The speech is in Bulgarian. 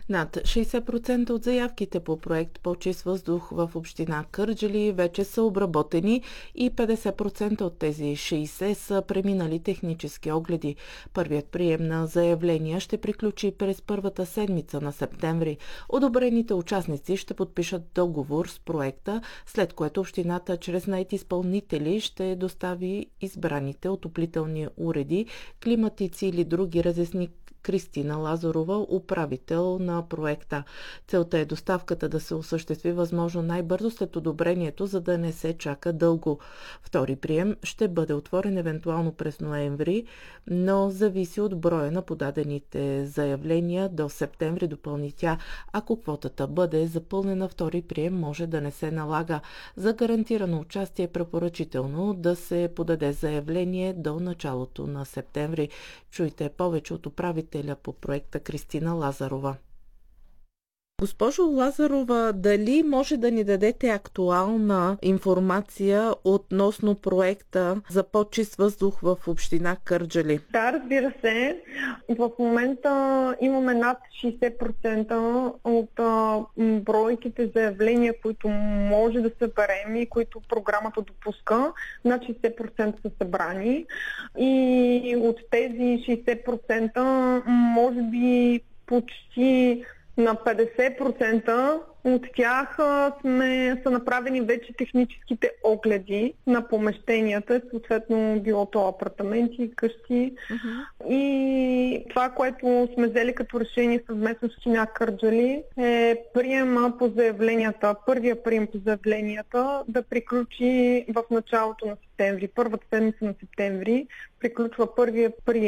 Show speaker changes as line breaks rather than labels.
Над 60% от заявките по проект по-чист въздух в община Кърджали вече са обработени и 50% от тези 60 са преминали технически огледи. Първият прием на заявления ще приключи през първата седмица на септември. Одобрените участници ще подпишат договор с проекта, след което общината чрез наети изпълнители ще достави избраните отоплителни уреди, климатици или други, разясни Кристина Лазарова, управител на проекта. Целта е доставката да се осъществи възможно най-бързо след одобрението, за да не се чака дълго. Втори прием ще бъде отворен евентуално през ноември, но зависи от броя на подадените заявления. До септември, допълни тя. Ако квотата бъде запълнена, втори прием може да не се налага. За гарантирано участие е препоръчително да се подаде заявление до началото на септември. Чуйте повече от управителя по проекта Кристина Лазарова. Госпожо Лазарова, дали може да ни дадете актуална информация относно проекта за по-чист въздух в община Кърджали?
Да, разбира се. В момента имаме над 60% от бройките заявления, които може да съберем и които програмата допуска. Над 60% са събрани. И от тези 60% може би почти на 50% от тях са направени вече техническите огледи на помещенията, съответно било то апартаменти, къщи. И това, което сме взели като решение съвместно с община Кърджали, е приема по заявленията, първия прием по заявленията да приключи в началото на септември. Първата седмица на септември приключва първия прием